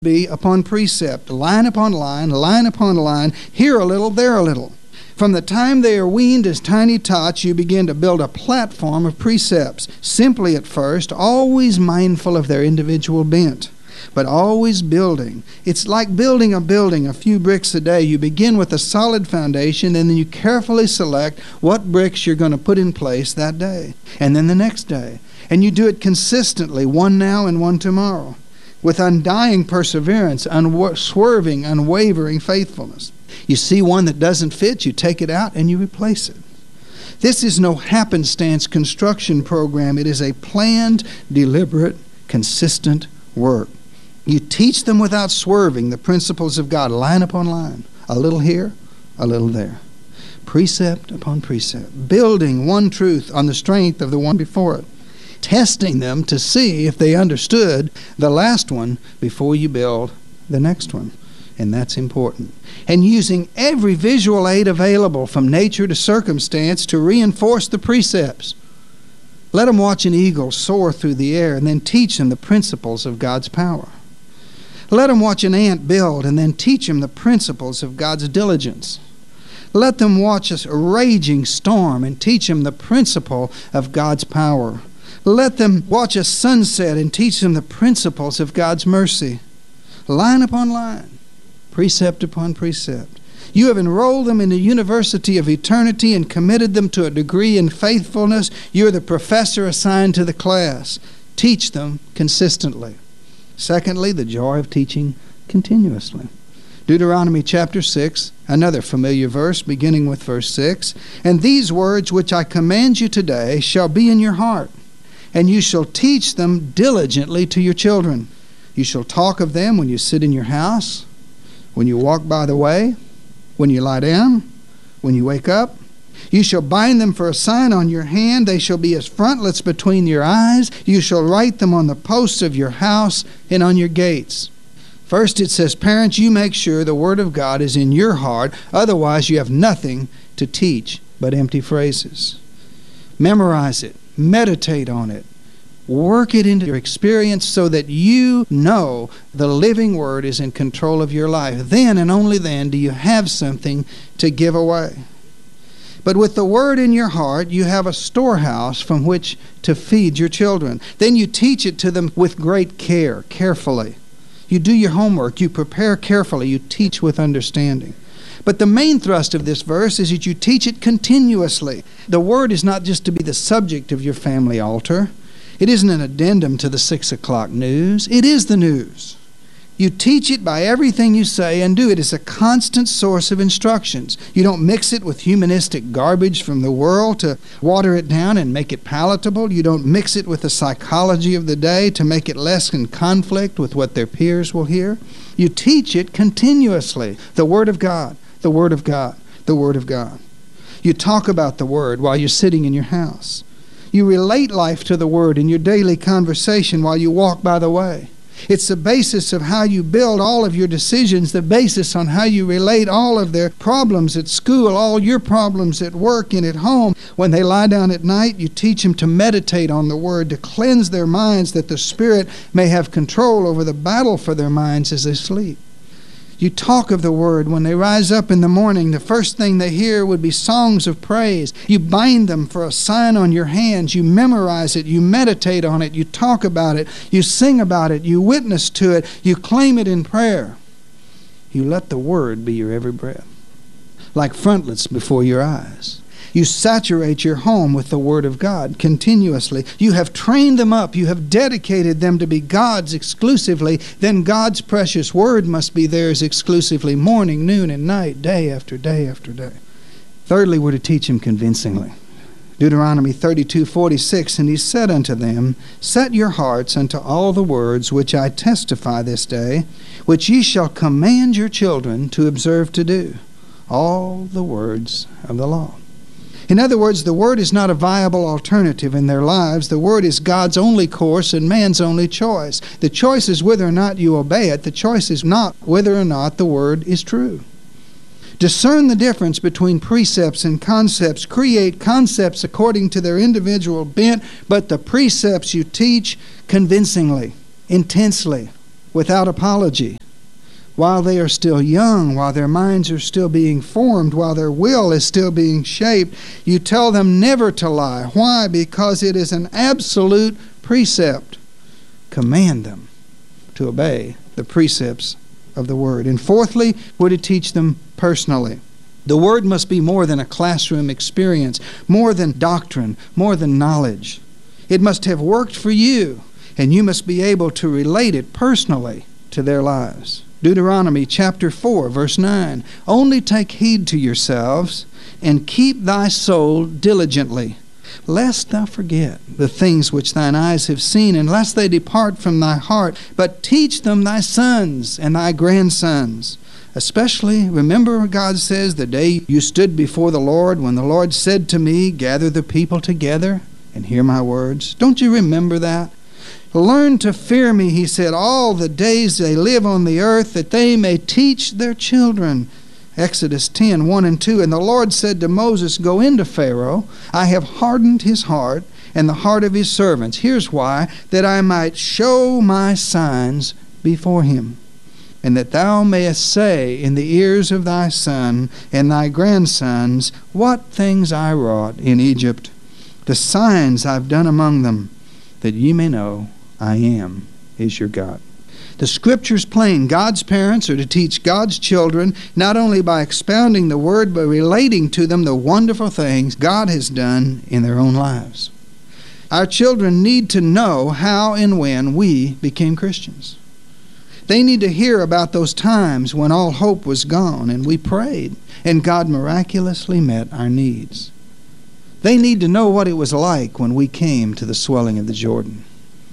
be upon precept, line upon line upon line, here a little, there a little. From the time they are weaned as tiny tots, you begin to build a platform of precepts, simply at first, always mindful of their individual bent, but always building. It's like building a few bricks a day. You begin with a solid foundation, and then you carefully select what bricks you're going to put in place that day, and then the next day. And you do it consistently, one now and one tomorrow, with undying perseverance, unswerving, unwavering faithfulness. You see one that doesn't fit, you take it out and you replace it. This is no happenstance construction program. It is a planned, deliberate, consistent work. You teach them without swerving the principles of God, line upon line, a little here, a little there, precept upon precept, building one truth on the strength of the one before it, testing them to see if they understood the last one before you build the next one. And that's important. And using every visual aid available from nature to circumstance to reinforce the precepts. Let them watch an eagle soar through the air and then teach them the principles of God's power. Let them watch an ant build and then teach them the principles of God's diligence. Let them watch a raging storm and teach them the principle of God's power. Let them watch a sunset and teach them the principles of God's mercy. Line upon line, precept upon precept. You have enrolled them in the university of eternity and committed them to a degree in faithfulness. You're the professor assigned to the class. Teach them consistently. Secondly, the joy of teaching continuously. Deuteronomy chapter 6, another familiar verse beginning with verse 6. And these words which I command you today shall be in your heart, and you shall teach them diligently to your children. You shall talk of them when you sit in your house, when you walk by the way, when you lie down, when you wake up. You shall bind them for a sign on your hand. They shall be as frontlets between your eyes. You shall write them on the posts of your house and on your gates. First it says, parents, you make sure the Word of God is in your heart. Otherwise you have nothing to teach but empty phrases. Memorize it. Meditate on it. Work it into your experience so that you know the living Word is in control of your life. Then and only then do you have something to give away. But with the Word in your heart, you have a storehouse from which to feed your children. Then you teach it to them with great care, carefully. You do your homework. You prepare carefully. You teach with understanding. But the main thrust of this verse is that you teach it continuously. The Word is not just to be the subject of your family altar. It isn't an addendum to the 6 o'clock news. It is the news. You teach it by everything you say and do. It is a constant source of instructions. You don't mix it with humanistic garbage from the world to water it down and make it palatable. You don't mix it with the psychology of the day to make it less in conflict with what their peers will hear. You teach it continuously. The Word of God. The Word of God, the Word of God. You talk about the Word while you're sitting in your house. You relate life to the Word in your daily conversation while you walk by the way. It's the basis of how you build all of your decisions, the basis on how you relate all of their problems at school, all your problems at work and at home. When they lie down at night, you teach them to meditate on the Word, to cleanse their minds that the Spirit may have control over the battle for their minds as they sleep. You talk of the Word. When they rise up in the morning, the first thing they hear would be songs of praise. You bind them for a sign on your hands. You memorize it. You meditate on it. You talk about it. You sing about it. You witness to it. You claim it in prayer. You let the Word be your every breath, like frontlets before your eyes. You saturate your home with the Word of God continuously. You have trained them up. You have dedicated them to be God's exclusively. Then God's precious Word must be theirs exclusively, morning, noon, and night, day after day after day. Thirdly, we're to teach them convincingly. Deuteronomy 32:46, and he said unto them, set your hearts unto all the words which I testify this day, which ye shall command your children to observe to do, all the words of the law. In other words, the Word is not a viable alternative in their lives. The Word is God's only course and man's only choice. The choice is whether or not you obey it. The choice is not whether or not the Word is true. Discern the difference between precepts and concepts. Create concepts according to their individual bent, but the precepts you teach convincingly, intensely, without apology. While they are still young, while their minds are still being formed, while their will is still being shaped, you tell them never to lie. Why? Because it is an absolute precept. Command them to obey the precepts of the Word. And fourthly, we're to teach them personally. The Word must be more than a classroom experience, more than doctrine, more than knowledge. It must have worked for you, and you must be able to relate it personally to their lives. Deuteronomy chapter 4, verse 9. Only take heed to yourselves, and keep thy soul diligently, lest thou forget the things which thine eyes have seen, and lest they depart from thy heart. But teach them thy sons and thy grandsons. Especially, remember, God says, the day you stood before the Lord, when the Lord said to me, gather the people together and hear my words. Don't you remember that? Learn to fear me, he said, all the days they live on the earth, that they may teach their children. Exodus 10, 1 and 2. And the Lord said to Moses, go into Pharaoh. I have hardened his heart and the heart of his servants. Here's why, that I might show my signs before him, and that thou mayest say in the ears of thy son and thy grandsons, what things I wrought in Egypt, the signs I've done among them, that ye may know I am is your God. The Scripture's plain. God's parents are to teach God's children not only by expounding the Word, but relating to them the wonderful things God has done in their own lives. Our children need to know how and when we became Christians. They need to hear about those times when all hope was gone and we prayed and God miraculously met our needs. They need to know what it was like when we came to the swelling of the Jordan.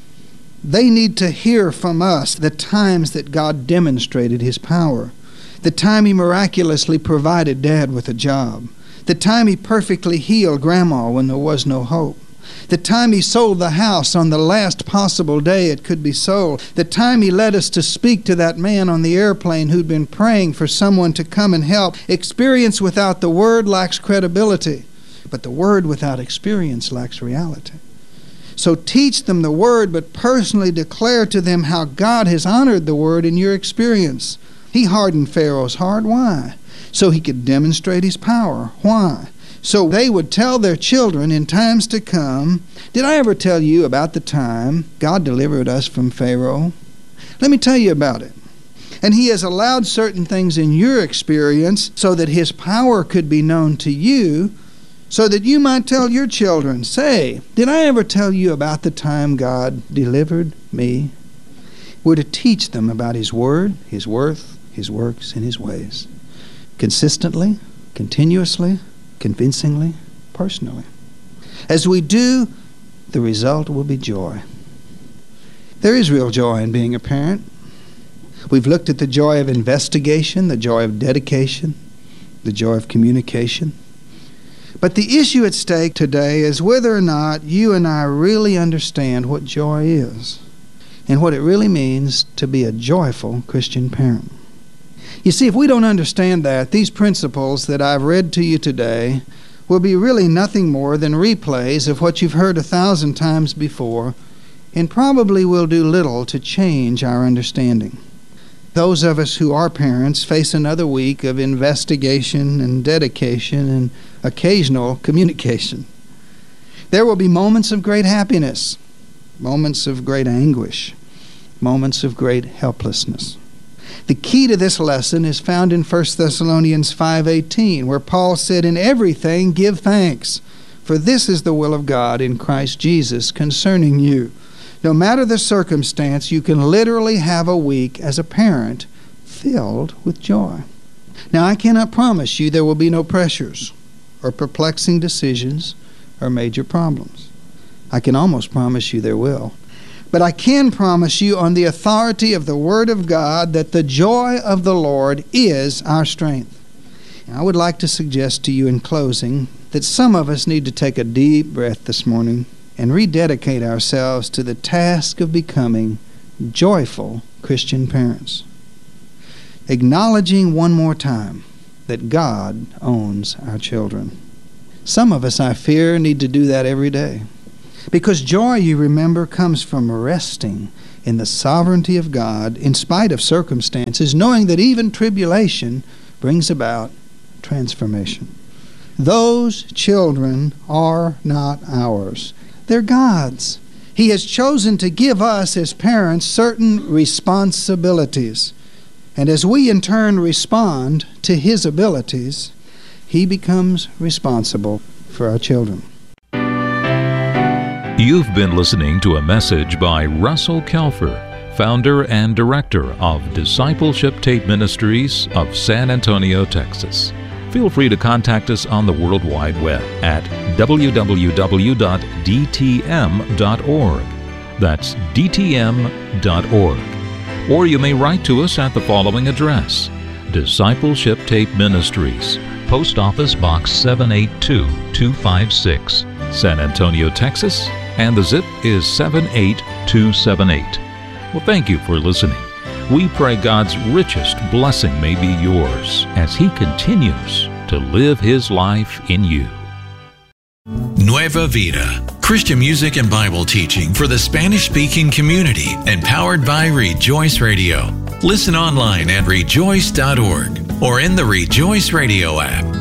They need to hear from us the times that God demonstrated his power, the time he miraculously provided Dad with a job, the time he perfectly healed Grandma when there was no hope, the time he sold the house on the last possible day it could be sold, the time he led us to speak to that man on the airplane who'd been praying for someone to come and help. Experience without the Word lacks credibility, but the Word without experience lacks reality. So teach them the Word, but personally declare to them how God has honored the Word in your experience. He hardened Pharaoh's heart. Why? So he could demonstrate his power. Why? So they would tell their children in times to come, did I ever tell you about the time God delivered us from Pharaoh? Let me tell you about it. And he has allowed certain things in your experience so that his power could be known to you, so that you might tell your children, say, did I ever tell you about the time God delivered me? We're to teach them about his Word, his worth, his works, and his ways. Consistently, continuously, convincingly, personally. As we do, the result will be joy. There is real joy in being a parent. We've looked at the joy of investigation, the joy of dedication, the joy of communication. But the issue at stake today is whether or not you and I really understand what joy is and what it really means to be a joyful Christian parent. You see, if we don't understand that, these principles that I've read to you today will be really nothing more than replays of what you've heard 1,000 times before, and probably will do little to change our understanding. Those of us who are parents face another week of investigation and dedication and occasional communication. There will be moments of great happiness, moments of great anguish, moments of great helplessness. The key to this lesson is found in 1 Thessalonians 5:18, where Paul said, in everything give thanks, for this is the will of God in Christ Jesus concerning you. No matter the circumstance, you can literally have a week as a parent filled with joy. Now, I cannot promise you there will be no pressures or perplexing decisions or major problems. I can almost promise you there will. But I can promise you on the authority of the Word of God that the joy of the Lord is our strength. And I would like to suggest to you in closing that some of us need to take a deep breath this morning and rededicate ourselves to the task of becoming joyful Christian parents, acknowledging one more time that God owns our children. Some of us, I fear, need to do that every day, because joy, you remember, comes from resting in the sovereignty of God, in spite of circumstances, knowing that even tribulation brings about transformation. Those children are not ours. They're God's. He has chosen to give us as parents certain responsibilities. And as we in turn respond to His abilities, He becomes responsible for our children. You've been listening to a message by Russell Kelfer, founder and director of Discipleship Tape Ministries of San Antonio, Texas. Feel free to contact us on the World Wide Web at www.dtm.org. That's dtm.org. Or you may write to us at the following address: Discipleship Tape Ministries, Post Office Box 782256, San Antonio, Texas, and the zip is 78278. Well, thank you for listening. We pray God's richest blessing may be yours as He continues to live His life in you. Nueva Vida, Christian music and Bible teaching for the Spanish-speaking community, empowered by Rejoice Radio. Listen online at rejoice.org or in the Rejoice Radio app.